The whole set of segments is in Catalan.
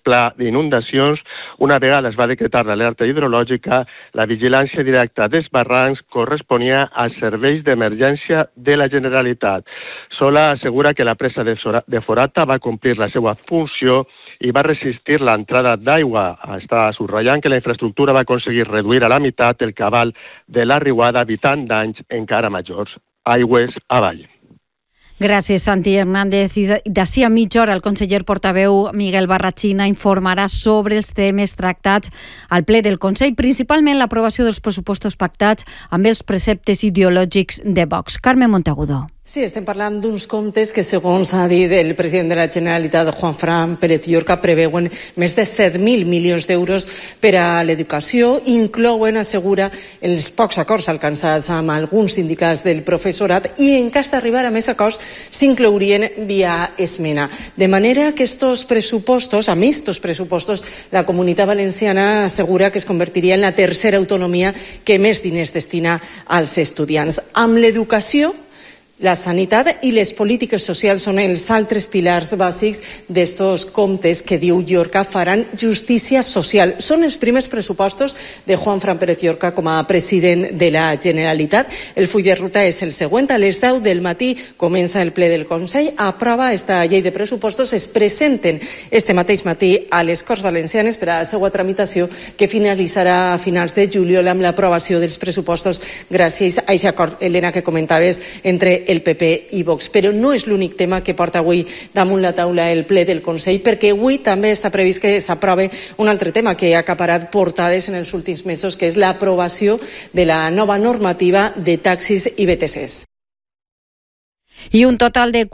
pla d'inundacions. Una vegada es va decretar l'alerta hidrològica, la vigilància directa dels barrancs corresponia als serveis d'emergència de la Generalitat. Sola assegura que la presa de Forata va complir la seva funció i va resistir l'entrada d'aigua. Està subratllant que la infraestructura va aconseguir reduir a la meitat el cabal de la riuada, evitant danys encara majors. Aigües avall. Gràcies, Santi Hernández. I d'ací a mitja hora el conseller portaveu Miguel Barrachina informarà sobre els temes tractats al ple del Consell, principalment l'aprovació dels pressupostos pactats amb els preceptes ideològics de Vox. Carmen Monteagudo. Sí, estem parlant d'uns comptes que, segons ha dit el president de la Generalitat, Juanfran Pérez Llorca, preveuen més de 7.000 milions d'euros per a l'educació. Inclouen, assegura, els pocs acords alcançats amb alguns sindicats del professorat i, en cas d'arribar a més acords, s'inclourien via esmena. De manera que estos pressupostos, la Comunitat Valenciana assegura que es convertiria en la tercera autonomia que més diners destina als estudiants. Amb l'educació, la sanitat i les polítiques socials són els altres pilars bàsics d'estos comptes que, diu Llorca, faran justícia social. Són els primers pressupostos de Juanfran Pérez Llorca com a president de la Generalitat. El full de ruta és el següent. A les 10 del matí comença el ple del Consell. Aprova esta llei de pressupostos. Es presenten este mateix matí a les Corts Valencianes per a la seva tramitació, que finalitzarà a finals de juliol amb l'aprovació dels pressupostos gràcies a aquest acord, Helena, que comentaves entre el PP i Vox. Però no és l'únic tema que porta avui damunt la taula el ple del Consell, perquè avui també està previst que s'aprove un altre tema que ha acaparat portades en els últims mesos, que és l'aprovació de la nova normativa de taxis i BTCs. I un total de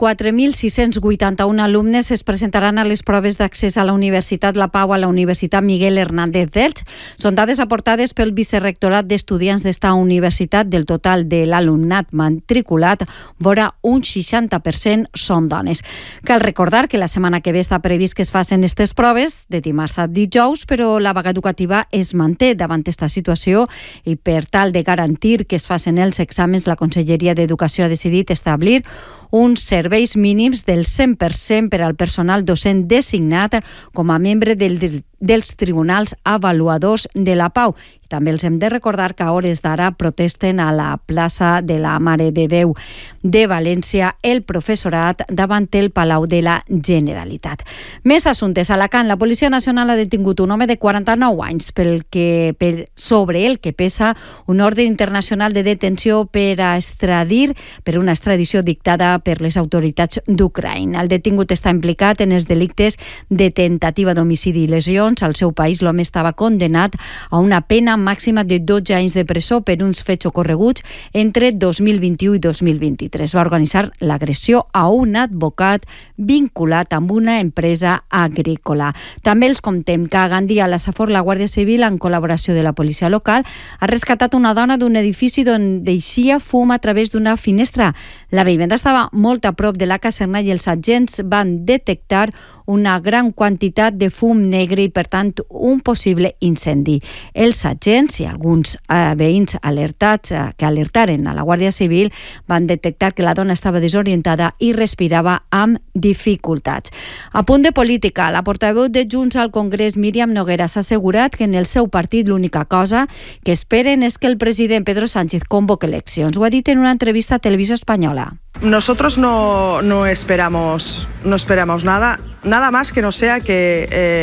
4.681 alumnes es presentaran a les proves d'accés a la Universitat La Pau, a la Universitat Miguel Hernández d'Elx. Són dades aportades pel Vicerrectorat d'Estudiants d'esta universitat. Del total de l'alumnat matriculat, vora un 60% són dones. Cal recordar que la setmana que ve està previst que es facin aquestes proves de dimarts a dijous, però la vaga educativa es manté davant aquesta situació i per tal de garantir que es facin els exàmens, la Conselleria d'Educació ha decidit establir uns serveis mínims del 100% per al personal docent designat com a membre dels tribunals avaluadors de la Pau. També els hem de recordar que a hores d'ara protesten a la plaça de la Mare de Déu de València el professorat davant el Palau de la Generalitat. Més assumptes. A Alacant, la Policia Nacional ha detingut un home de 49 anys sobre el que pesa un ordre internacional de detenció per una extradició dictada per les autoritats d'Ucraïna. El detingut està implicat en els delictes de tentativa d'homicidi i lesions. Al seu país, l'home estava condemnat a una pena màxima de 12 anys de presó per uns fets ocorreguts entre 2021 i 2023. Va organitzar l'agressió a un advocat vinculat amb una empresa agrícola. També els contem que a Gandia, a la Safor, la Guàrdia Civil, en col·laboració de la policia local, ha rescatat una dona d'un edifici d'on deixia fum a través d'una finestra. La vivenda estava molt a prop de la caserna i els agents van detectar una gran quantitat de fum negre i, per tant, un possible incendi. Els agents i alguns veïns que alertaren a la Guàrdia Civil van detectar que la dona estava desorientada i respirava amb dificultats. A punt de política, la portaveu de Junts al Congrés, Míriam Noguera, s'ha assegurat que en el seu partit l'única cosa que esperen és que el president Pedro Sánchez convoque eleccions. Ho ha dit en una entrevista a Televisió Espanyola. Nosotros no esperamos nada más que no sea que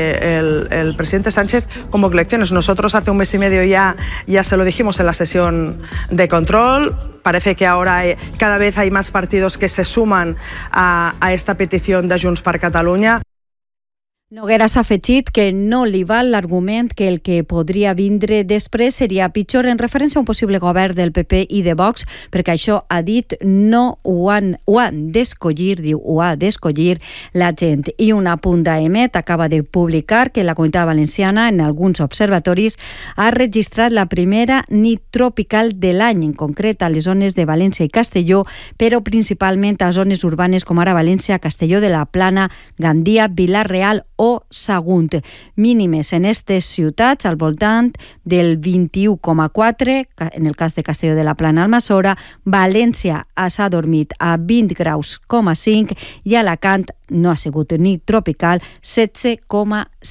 el presidente Sánchez convoque elecciones. Nosotros hace un mes y medio ya se lo dijimos en la sesión de control. Parece que ahora cada vez hay más partidos que se suman a esta petición de Junts per Catalunya. Noguera s'ha afegit que no li val l'argument que el que podria vindre després seria pitjor, en referència a un possible govern del PP i de Vox, perquè això, ha dit, no ho han d'escollir, diu, ho ha d'escollir la gent. I un apunt d'Emet acaba de publicar que la Comunitat Valenciana, en alguns observatoris, ha registrat la primera nit tropical de l'any, en concret a les zones de València i Castelló, però principalment a zones urbanes com ara València, Castelló de la Plana, Gandia, Vila-real o Sagunt. Mínimes en aquestes ciutats al voltant del 21,4, en el cas de Castelló de la Plana, Almassora. València s'ha dormit a 20 graus,5 i Alacant no ha sigut ni tropical, 16,5.